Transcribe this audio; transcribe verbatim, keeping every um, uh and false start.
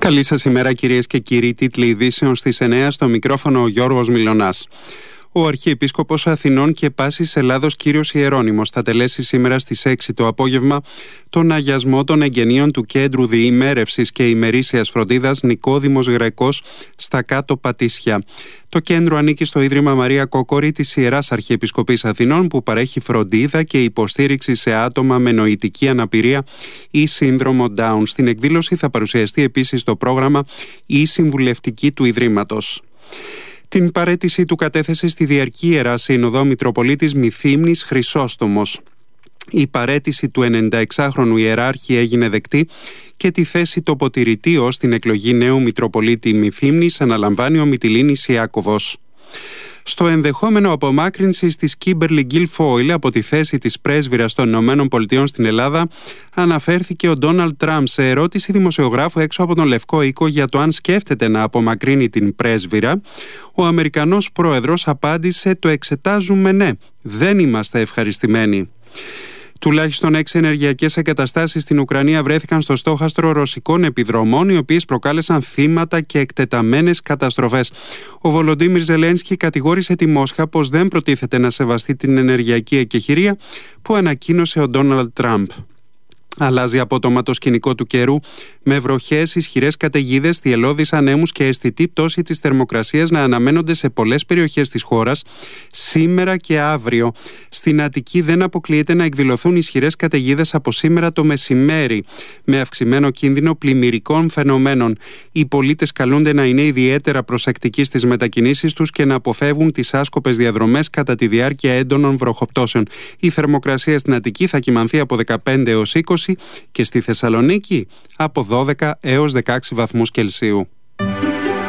Καλή σας ημέρα, κυρίες και κύριοι. Τίτλοι ειδήσεων στις εννέα, στο μικρόφωνο ο Γιώργος Μιλωνάς. Ο Αρχιεπίσκοπος Αθηνών και Πάσης Ελλάδος κύριος Ιερώνυμος θα τελέσει σήμερα στις έξι το απόγευμα τον αγιασμό των εγγενείων του Κέντρου Διημέρευσης και Ημερήσιας Φροντίδας Νικόδημος Γρεκός στα Κάτω Πατήσια. Το κέντρο ανήκει στο Ίδρυμα Μαρία Κόκορη της Ιεράς Αρχιεπισκοπής Αθηνών, που παρέχει φροντίδα και υποστήριξη σε άτομα με νοητική αναπηρία ή σύνδρομο Down. Στην εκδήλωση θα παρουσιαστεί επίσης το πρόγραμμα «Η Συμβουλευτική» του Ιδρύματος. Την παραίτηση του κατέθεσε στη Διαρκή Ιερά Σύνοδο Μητροπολίτης Μυθύμνης Χρυσόστομος. Η παραίτηση του ενενηνταεξάχρονου ιεράρχη έγινε δεκτή και τη θέση τοποτηρητή στην εκλογή νέου Μητροπολίτη Μυθύμνης αναλαμβάνει ο Μυτιλήνης Ιάκωβος. Στο ενδεχόμενο απομάκρυνσης της Κίμπερλι Γκίλφόιλ από τη θέση της πρέσβυρας των Ηνωμένων Πολιτειών στην Ελλάδα, αναφέρθηκε ο Ντόναλντ Τραμπ σε ερώτηση δημοσιογράφου έξω από τον Λευκό Οίκο για το αν σκέφτεται να απομακρύνει την πρέσβυρα. Ο Αμερικανός πρόεδρος απάντησε: «Το εξετάζουμε, ναι, δεν είμαστε ευχαριστημένοι». Τουλάχιστον έξι ενεργειακές εγκαταστάσεις στην Ουκρανία βρέθηκαν στο στόχαστρο ρωσικών επιδρομών, οι οποίες προκάλεσαν θύματα και εκτεταμένες καταστροφές. Ο Βολοντίμιρ Ζελένσκι κατηγόρησε τη Μόσχα πως δεν προτίθεται να σεβαστεί την ενεργειακή εκεχηρία που ανακοίνωσε ο Ντόναλντ Τραμπ. Αλλάζει απότομα το σκηνικό του καιρού, με βροχές, ισχυρές καταιγίδες, θυελλώδεις ανέμους και αισθητή πτώση της θερμοκρασίας να αναμένονται σε πολλές περιοχές της χώρας σήμερα και αύριο. Στην Αττική δεν αποκλείεται να εκδηλωθούν ισχυρές καταιγίδες από σήμερα το μεσημέρι, με αυξημένο κίνδυνο πλημμυρικών φαινομένων. Οι πολίτες καλούνται να είναι ιδιαίτερα προσεκτικοί στις μετακινήσεις τους και να αποφεύγουν τις άσκοπες διαδρομές κατά τη διάρκεια έντονων βροχοπτώσεων. Η θερμοκρασία στην Αττική θα κυμανθεί από δεκαπέντε έως είκοσι και στη Θεσσαλονίκη από δώδεκα έως δεκαέξι βαθμούς Κελσίου.